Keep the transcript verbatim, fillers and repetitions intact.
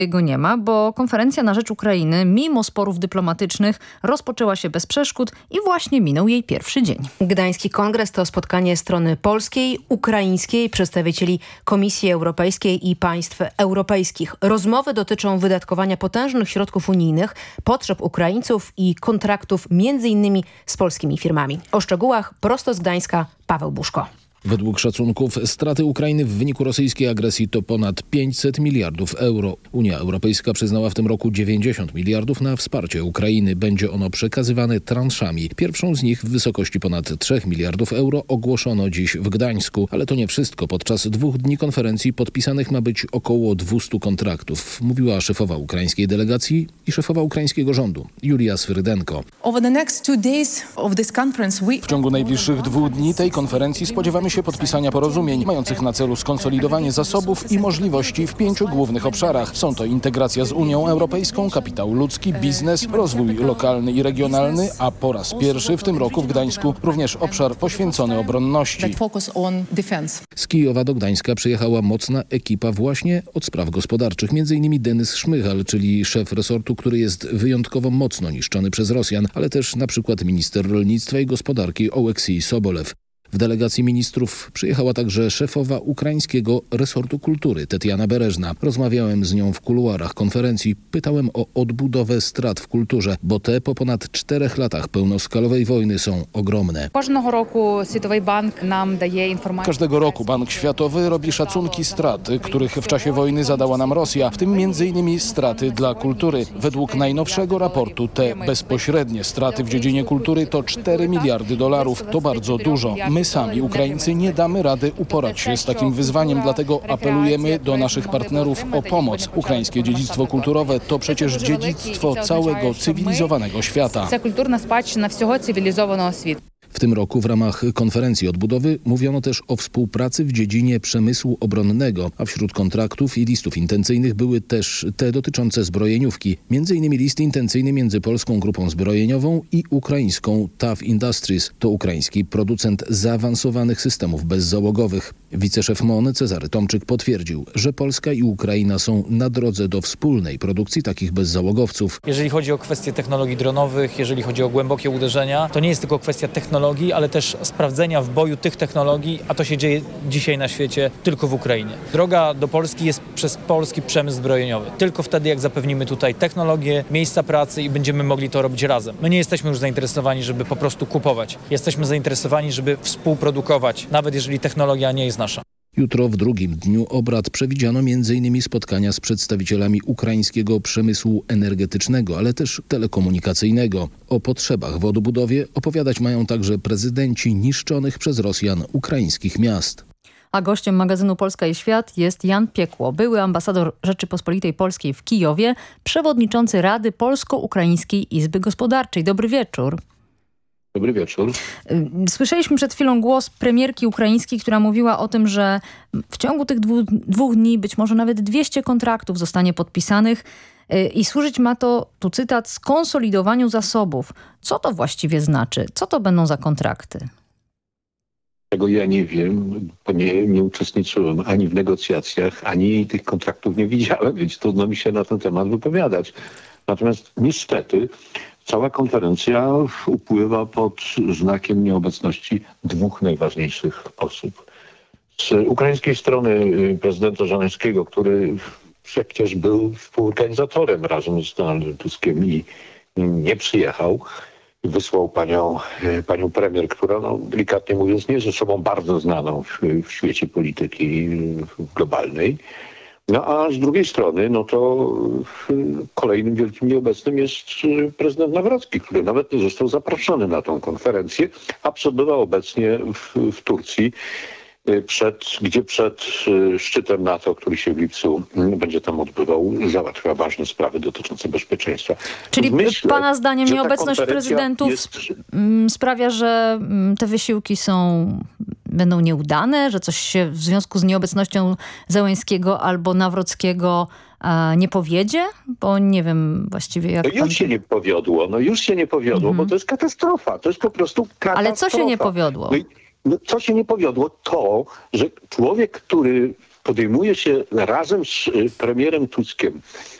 Jego nie ma, bo konferencja na rzecz Ukrainy, mimo sporów dyplomatycznych, rozpoczęła się bez przeszkód i właśnie minął jej pierwszy dzień. Gdański Kongres to spotkanie strony polskiej, ukraińskiej, przedstawicieli Komisji Europejskiej i państw europejskich. Rozmowy dotyczą wydatkowania potężnych środków unijnych, potrzeb Ukraińców i kontraktów między innymi z polskimi firmami. O szczegółach prosto z Gdańska Paweł Buszko. Według szacunków straty Ukrainy w wyniku rosyjskiej agresji to ponad pięćset miliardów euro. Unia Europejska przyznała w tym roku dziewięćdziesiąt miliardów na wsparcie Ukrainy. Będzie ono przekazywane transzami. Pierwszą z nich w wysokości ponad trzech miliardów euro ogłoszono dziś w Gdańsku. Ale to nie wszystko. Podczas dwóch dni konferencji podpisanych ma być około dwustu kontraktów. Mówiła szefowa ukraińskiej delegacji i szefowa ukraińskiego rządu Julia Swyrydenko. W ciągu najbliższych dwóch dni tej konferencji spodziewamy się podpisania porozumień mających na celu skonsolidowanie zasobów i możliwości w pięciu głównych obszarach. Są to integracja z Unią Europejską, kapitał ludzki, biznes, rozwój lokalny i regionalny, a po raz pierwszy w tym roku w Gdańsku również obszar poświęcony obronności. Z Kijowa do Gdańska przyjechała mocna ekipa właśnie od spraw gospodarczych. Między innymi Denys Szmychal, czyli szef resortu, który jest wyjątkowo mocno niszczony przez Rosjan, ale też na przykład minister rolnictwa i gospodarki Oleksij Sobolew. W delegacji ministrów przyjechała także szefowa ukraińskiego resortu kultury Tetiana Bereżna. Rozmawiałem z nią w kuluarach konferencji. Pytałem o odbudowę strat w kulturze, bo te po ponad czterech latach pełnoskalowej wojny są ogromne. Każdego roku Światowy Bank nam daje informacje. Każdego roku Bank Światowy robi szacunki strat, których w czasie wojny zadała nam Rosja, w tym między innymi straty dla kultury. Według najnowszego raportu te bezpośrednie straty w dziedzinie kultury to cztery miliardy dolarów. To bardzo dużo. My sami, Ukraińcy, nie damy rady uporać się z takim wyzwaniem, dlatego apelujemy do naszych partnerów o pomoc. Ukraińskie dziedzictwo kulturowe to przecież dziedzictwo całego cywilizowanego świata. To kulturna spадщина всього цивілізованого світу. W tym roku w ramach konferencji odbudowy mówiono też o współpracy w dziedzinie przemysłu obronnego, a wśród kontraktów i listów intencyjnych były też te dotyczące zbrojeniówki. Między innymi list intencyjny między polską grupą zbrojeniową i ukraińską T A F Industries. To ukraiński producent zaawansowanych systemów bezzałogowych. Wiceszef M O N Cezary Tomczyk potwierdził, że Polska i Ukraina są na drodze do wspólnej produkcji takich bezzałogowców. Jeżeli chodzi o kwestie technologii dronowych, jeżeli chodzi o głębokie uderzenia, to nie jest tylko kwestia technologii, ale też sprawdzenia w boju tych technologii, a to się dzieje dzisiaj na świecie tylko w Ukrainie. Droga do Polski jest przez polski przemysł zbrojeniowy. Tylko wtedy, jak zapewnimy tutaj technologię, miejsca pracy i będziemy mogli to robić razem. My nie jesteśmy już zainteresowani, żeby po prostu kupować. Jesteśmy zainteresowani, żeby współprodukować, nawet jeżeli technologia nie jest nasza. Jutro w drugim dniu obrad przewidziano między innymi spotkania z przedstawicielami ukraińskiego przemysłu energetycznego, ale też telekomunikacyjnego. O potrzebach w odbudowie opowiadać mają także prezydenci niszczonych przez Rosjan ukraińskich miast. A gościem magazynu Polska i Świat jest Jan Piekło, były ambasador Rzeczypospolitej Polskiej w Kijowie, przewodniczący Rady Polsko-Ukraińskiej Izby Gospodarczej. Dobry wieczór. Dobry wieczór. Słyszeliśmy przed chwilą głos premierki ukraińskiej, która mówiła o tym, że w ciągu tych dwu, dwóch dni być może nawet dwieście kontraktów zostanie podpisanych i służyć ma to, tu cytat, skonsolidowaniu zasobów. Co to właściwie znaczy? Co to będą za kontrakty? Tego ja nie wiem, bo nie, nie uczestniczyłem ani w negocjacjach, ani tych kontraktów nie widziałem, więc trudno mi się na ten temat wypowiadać. Natomiast niestety cała konferencja upływa pod znakiem nieobecności dwóch najważniejszych osób. Z ukraińskiej strony prezydenta Żeleńskiego, który przecież był współorganizatorem razem z Donaldem Tuskiem i nie przyjechał, wysłał panią, panią premier, która no, delikatnie mówiąc nie jest osobą bardzo znaną w, w świecie polityki globalnej. No a z drugiej strony, no to kolejnym wielkim nieobecnym jest prezydent Nawrocki, który nawet nie został zaproszony na tą konferencję, a przebywa obecnie w, w Turcji, przed, gdzie przed szczytem NATO, który się w lipcu będzie tam odbywał, załatwia ważne sprawy dotyczące bezpieczeństwa. Czyli Myślę, pana zdaniem nieobecność prezydentów jest... sprawia, że te wysiłki są... będą nieudane, że coś się w związku z nieobecnością Zełenskiego albo Nawrockiego a, nie powiedzie? Bo nie wiem właściwie jak... No już pan... się nie powiodło, no już się nie powiodło, mm-hmm. bo to jest katastrofa, to jest po prostu katastrofa. Ale co się nie powiodło? No, i, no, co się nie powiodło? To, że człowiek, który podejmuje się razem z premierem Tuskiem